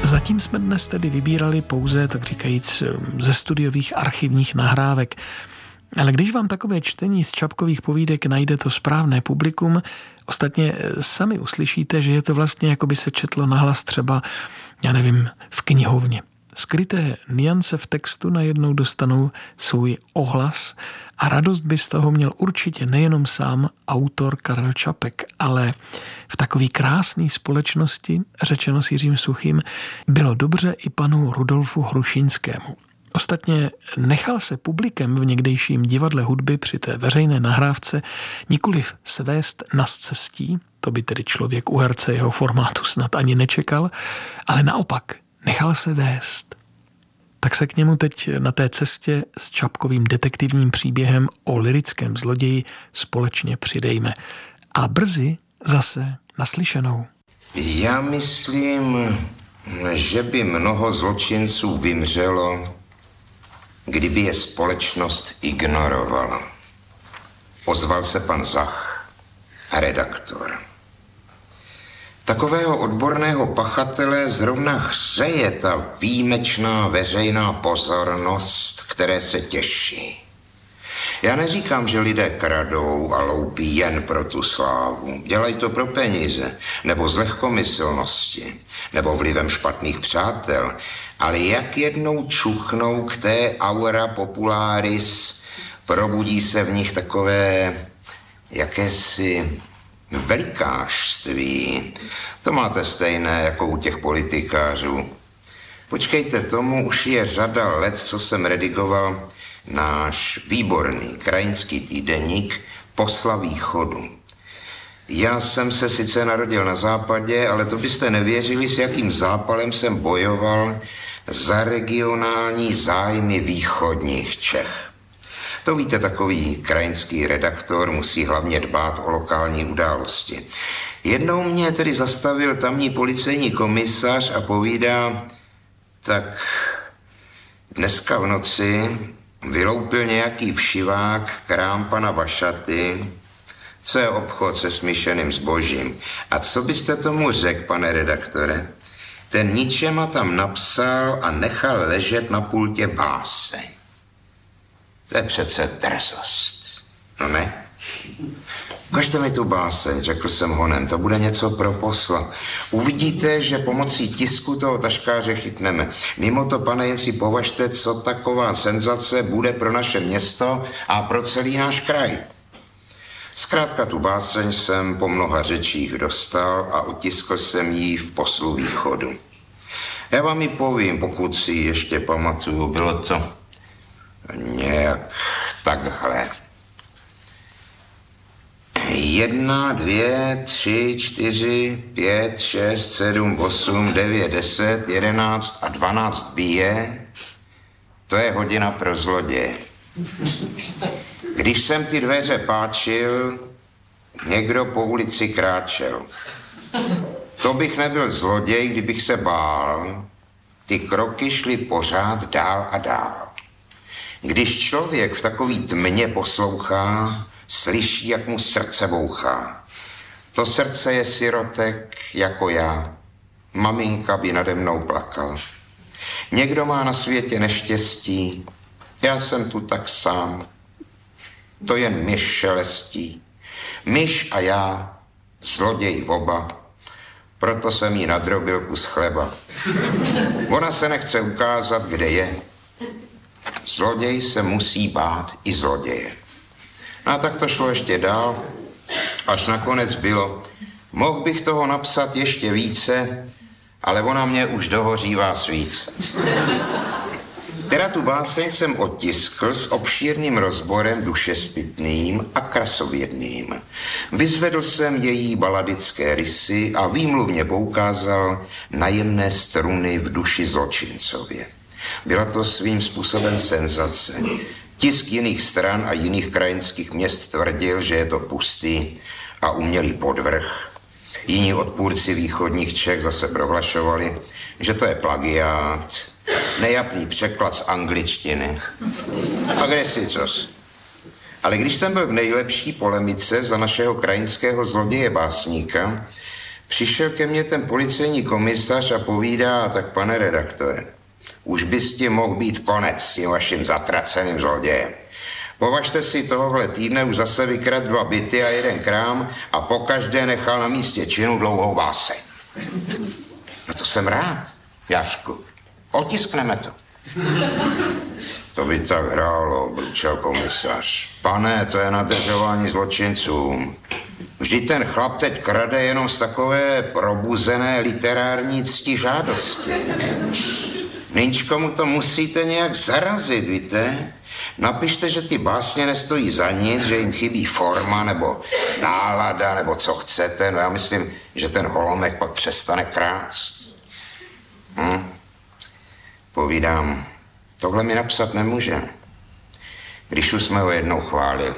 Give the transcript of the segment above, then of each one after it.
Zatím jsme dnes tedy vybírali pouze, tak říkajíc, ze studiových archivních nahrávek. Ale když vám takové čtení z Čapkových povídek najde to správné publikum, ostatně sami uslyšíte, že je to vlastně, jako by se četlo nahlas třeba, já nevím, v knihovně. Skryté nuance v textu najednou dostanou svůj ohlas a radost by z toho měl určitě nejenom sám autor Karel Čapek, ale v takové krásné společnosti, řečeno s Jiřím Suchým, bylo dobře i panu Rudolfu Hrušínskému. Ostatně nechal se publikem v někdejším divadle hudby při té veřejné nahrávce nikoliv svést na scestí, to by tedy člověk u herce jeho formátu snad ani nečekal, ale naopak nechal se vést. Tak se k němu teď na té cestě s Čapkovým detektivním příběhem o lyrickém zloději společně přidejme. A brzy zase naslyšenou. Já myslím, že by mnoho zločinců vymřelo, kdyby je společnost ignorovala. Ozval se pan Zach, redaktor. Takového odborného pachatele zrovna hřeje ta výjimečná veřejná pozornost, které se těší. Já neříkám, že lidé kradou a loupí jen pro tu slávu. Dělají to pro peníze, nebo z lehkomyslnosti, nebo vlivem špatných přátel. Ale jak jednou čuchnou k té aura popularis, probudí se v nich takové jakési velikářství. To máte stejné jako u těch politikářů. Počkejte, tomu už je řada let, co jsem redigoval náš výborný krajinský týdeník Posla východu. Já jsem se sice narodil na západě, ale to byste nevěřili, s jakým zápalem jsem bojoval za regionální zájmy východních Čech. To víte, takový krajinský redaktor musí hlavně dbát o lokální události. Jednou mě tedy zastavil tamní policejní komisař a povídá, tak dneska v noci vyloupil nějaký všivák krám pana Vašaty, co je obchod se smíšeným zbožím. A co byste tomu řekl, pane redaktore? Ten ničema tam napsal a nechal ležet na pultě báseň. To je přece drzost. No ne? Ukažte mi tu báseň, řekl jsem honem, to bude něco pro Posla. Uvidíte, že pomocí tisku toho taškáře chytneme. Mimo to, pane, jen si považte, co taková senzace bude pro naše město a pro celý náš kraj. Zkrátka tu báseň jsem po mnoha řečích dostal a otiskl jsem ji v Poslu východu. Já vám ji povím, pokud si ještě pamatuju, bylo to nějak takhle. 1, 2, 3, 4, 5, 6, 7, 8, 9, 10, 11 a 12 bije, to je hodina pro zloděje. Když jsem ty dveře páčil, někdo po ulici kráčel. To bych nebyl zloděj, kdybych se bál. Ty kroky šly pořád dál a dál. Když člověk v takový tmě poslouchá, slyší, jak mu srdce bouchá. To srdce je sirotek jako já. Maminka by nade mnou plakala. Někdo má na světě neštěstí, já jsem tu tak sám. To jen myš šelestí. Myš a já, zloděj oba, proto jsem jí nadrobil kus chleba. Ona se nechce ukázat, kde je. Zloděj se musí bát i zloděje. No a tak to šlo ještě dál, až nakonec bylo. Mohl bych toho napsat ještě více, ale ona mě už dohořívá svíc. Teda tu báseň jsem otiskl s obšírným rozborem dušespitným a krasovědným. Vyzvedl jsem její baladické rysy a výmluvně poukázal na jemné struny v duši zločincově. Byla to svým způsobem senzace. Tisk jiných stran a jiných krajinských měst tvrdil, že je to pustý a umělý podvrh. Jiní odpůrci východních Čech zase prohlašovali, že to je plagiát, nejapný překlad z angličtiny. A kde si cos? Ale když jsem byl v nejlepší polemice za našeho krajinského zloděje básníka, Přišel ke mně ten policejní komisař a povídá, tak pane redaktore, už by s tím mohl být konec s tím vaším zatraceným zlodějem. Považte si, tohohle týdne už zase vykradl 2 byty a 1 krám a pokaždé nechal na místě činu dlouhou báseň. No to jsem rád, Jašku. Otiskneme to. To by tak hrálo, bručel komisař. Pane, to je nadržování zločincům. Vždyť ten chlap teď krade jenom z takové probuzené literární ctižádosti. Nyňčko mu to musíte nějak zarazit, víte? Napište, že ty básně nestojí za nic, že jim chybí forma nebo nálada nebo co chcete. No já myslím, že ten holomek pak přestane krást. Povídám, tohle mi napsat nemůže, když už jsme ho jednou chválili.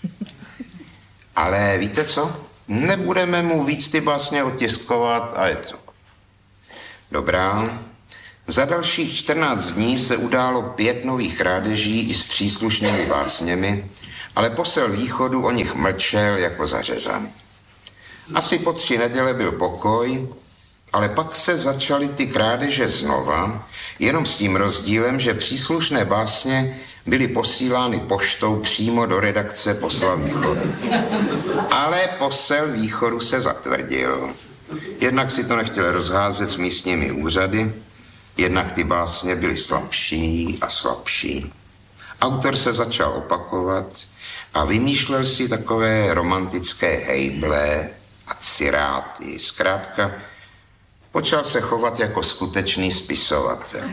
Ale víte co? Nebudeme mu víc ty básně otiskovat a je to. Dobrá. Za dalších 14 dní se událo 5 nových krádeží i s příslušnými básněmi, ale posel východu o nich mlčel jako zařezaný. Asi po 3 neděle byl pokoj, ale pak se začaly ty krádeže znova, jenom s tím rozdílem, že příslušné básně byly posílány poštou přímo do redakce posla východu. Ale posel východu se zatvrdil. Jednak si to nechtěl rozházet s místními úřady, jednak ty básně byly slabší a slabší. Autor se začal opakovat a vymýšlel si takové romantické hejble a ciráty. Zkrátka, počal se chovat jako skutečný spisovatel.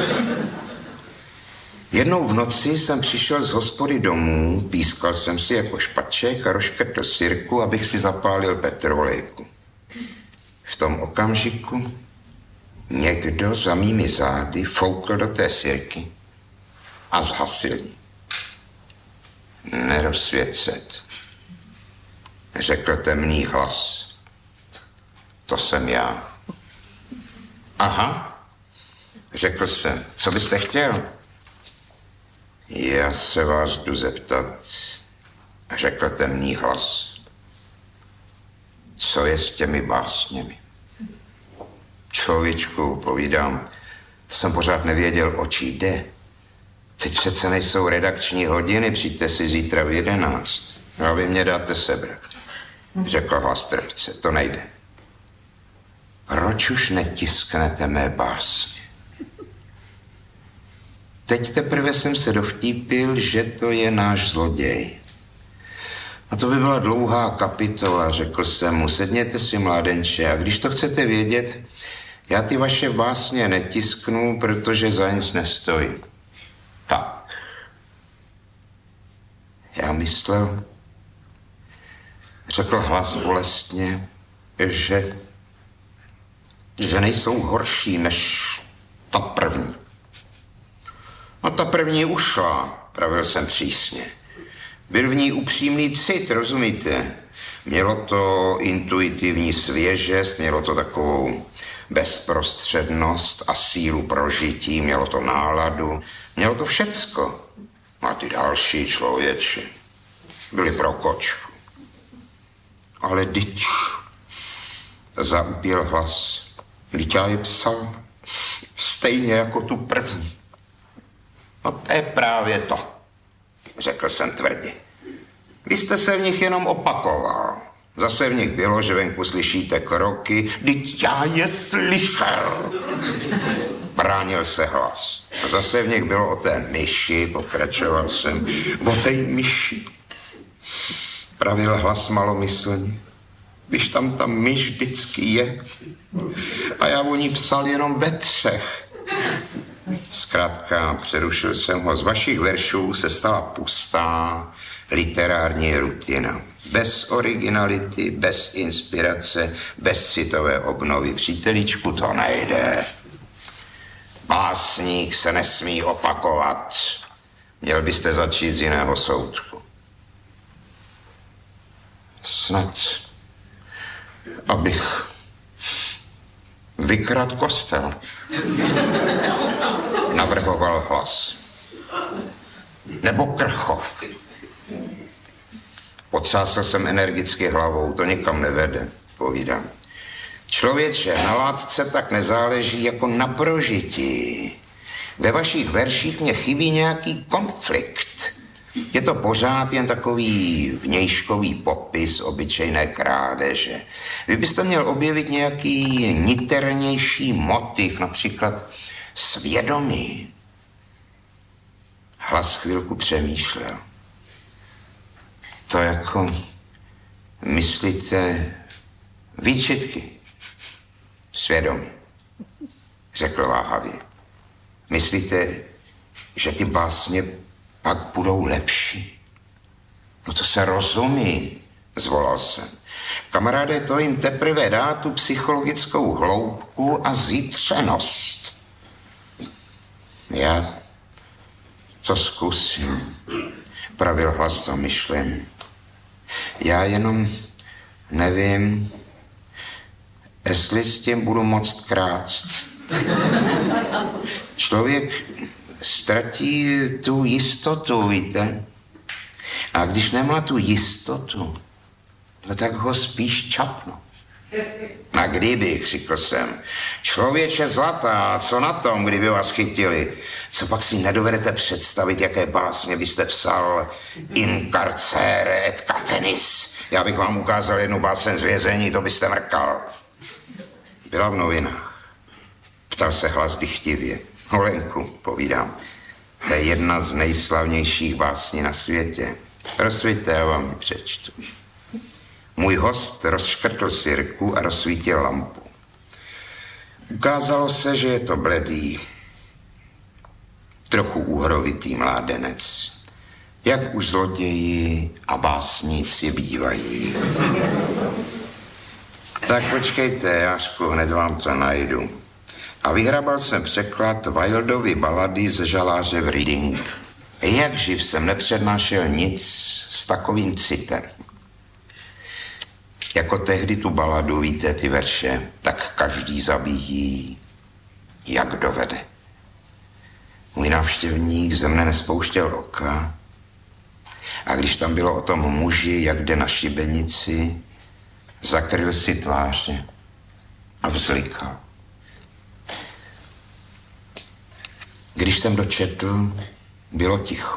Jednou v noci jsem přišel z hospody domů, pískal jsem si jako špaček a rozškrtl sirku, abych si zapálil petrolejku. V tom okamžiku někdo za mými zády foukl do té sirky a zhasil ji. Nerozsvěcet, řekl temný hlas. To jsem já. Aha, řekl jsem, co byste chtěl? Já se vás jdu zeptat, řekl temný hlas. Co je s těmi básněmi? Člověčku, povídám, to jsem pořád nevěděl, o čí jde. Teď přece nejsou redakční hodiny, přijďte si zítra v 11. A vy mě dáte sebrat, řekl hlas trpce, to nejde. Proč už netisknete mé básně? Teď teprve jsem se dovtípil, že to je náš zloděj. A to by byla dlouhá kapitola, řekl jsem mu, sedněte si, mládenče, a když to chcete vědět, já ty vaše básně netisknu, protože za nic nestojí. Tak. Já myslel, řekl hlas bolestně, že nejsou horší než ta první. No ta první ušla, pravil jsem přísně. Byl v ní upřímný cit, rozumíte? Mělo to intuitivní svěžest, mělo to takovou bezprostřednost a sílu prožití, mělo to náladu, mělo to všecko. A ty další člověči byli pro kočku. Ale dyť, zaupěl hlas, dyť já je psal stejně jako tu první. No to je právě to, řekl jsem tvrdě. Vy jste se v nich jenom opakoval. Zase v nich bylo, že venku slyšíte kroky, vždyť já je slyšel. Bránil se hlas. A zase v nich bylo o té myši, pokračoval jsem, o té myši. Pravil hlas malomyslně. Když tam ta myš vždycky je. A já o ní psal jenom ve 3. Zkrátka, přerušil jsem ho, z vašich veršů se stala pustá literární rutina. Bez originality, bez inspirace, bez citové obnovy. Příteličku, to nejde. Básník se nesmí opakovat. Měl byste začít z jiného soudku. Snad, abych vykradl kostel, navrhoval hlas. Nebo Krchov. Potřásl jsem energicky hlavou, to nikam nevede, povídám. Člověče, na látce tak nezáleží jako na prožití. Ve vašich verších mě chybí nějaký konflikt. Je to pořád jen takový vnějškový popis obyčejné krádeže. Vy byste měl objevit nějaký niternější motiv, například svědomí. Hlas chvilku přemýšlel. To jako myslíte výčitky? Svědomí, řekl váhavě. Myslíte, že ty básně pak budou lepší? No to se rozumí, zvolal jsem. Kamaráde, to jim teprve dá tu psychologickou hloubku a zítřenost. Já to zkusím, pravil hlas zamyšlený. Já jenom nevím, jestli s tím budu moct krást. Člověk ztratí tu jistotu, víte? A když nemá tu jistotu, no tak ho spíš čapnu. A kdyby, řekl jsem, člověče zlatá, co na tom, kdyby vás chytili? Co pak si nedovedete představit, jaké básně byste psal in carcere et catenis? Já bych vám ukázal jednu báseň z vězení, to byste mrkal. Byla v novinách. Ptal se hlas dychtivě. Holenku, povídám, to je jedna z nejslavnějších básní na světě. Rozsvíťte, já vám ji přečtu. Můj host rozškrtl sirku a rozsvítil lampu. Ukázalo se, že je to bledý, trochu úhrovitý mládenec, jak už zloději a básníci bývají. Tak počkejte, Jášku, hned vám to najdu. A vyhrabal jsem překlad Wildovy balady ze žaláře v Reading. Jak živ jsem nepřednášel nic s takovým citem. Jako tehdy tu baladu, víte, ty verše, tak každý zabíjí, jak dovede. Můj návštěvník ze mne nespouštěl oka a když tam bylo o tom muži, jak jde na šibenici, zakryl si tváře a vzlikal. Když jsem dočetl, bylo ticho.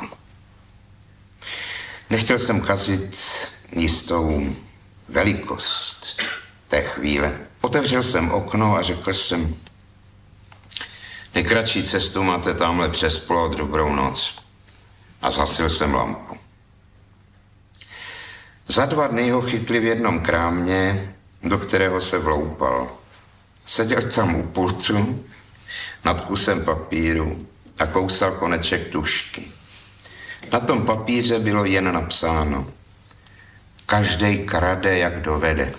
Nechtěl jsem kazit jistou velikost té chvíle. Otevřel jsem okno a řekl jsem, nejkratší cestu máte tamhle přes plot, dobrou noc. A zhasil jsem lampu. Za 2 dny ho chytli v jednom krámě, do kterého se vloupal. Seděl tam u pultu, nad kusem papíru a kousal koneček tužky. Na tom papíře bylo jen napsáno, každej krade, jak dovede.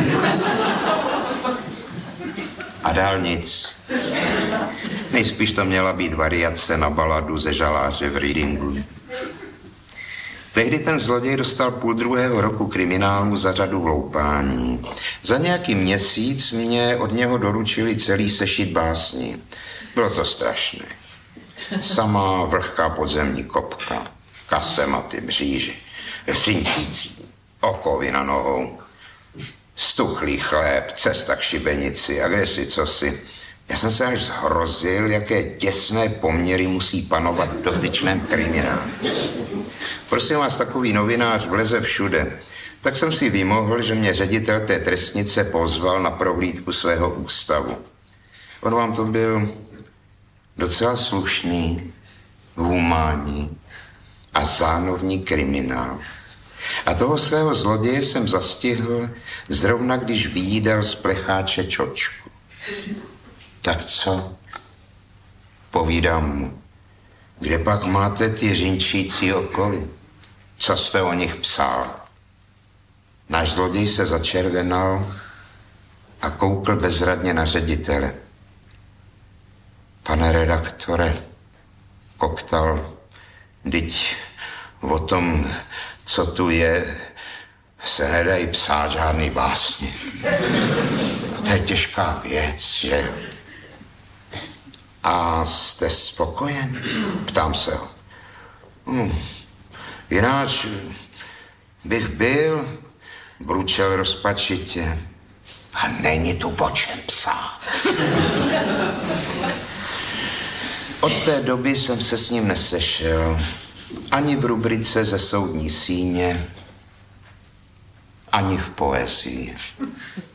A dál nic. Nejspíš to měla být variace na baladu ze žaláře v Readingu. Tehdy ten zloděj dostal 1,5 roku kriminálu za řadu vloupání. Za nějaký měsíc mě od něho doručili celý sešit básní. Bylo to strašné. Samá vlhká podzemní kopka, kasematy, mříži, řinčící, okovy na nohou, stuchlý chléb, cesta k šibenici a kdesi cosi. Já jsem se až zhrozil, jaké těsné poměry musí panovat v dotyčném kriminálu. Prosím vás, takový novinář vleze všude. Tak jsem si vymohl, že mě ředitel té trestnice pozval na prohlídku svého ústavu. On vám to byl docela slušný, humánní a zánovní kriminál. A toho svého zloděje jsem zastihl zrovna, když vyjídal z plecháče čočku. Tak co? Povídám mu. Kde pak máte ty řinčící okovy? Co jste o nich psal? Náš zloděj se začervenal a koukl bezradně na ředitele. Pane redaktore, koktal, vždyť o tom, co tu je, se nedají psát žádný básně. To je těžká věc, že? A jste spokojen? Ptám se ho. Jináč bych byl, bručel rozpačitě. A není tu o čem psát. Od té doby jsem se s ním nesešel. Ani v rubrice Ze soudní síně, ani v poezii.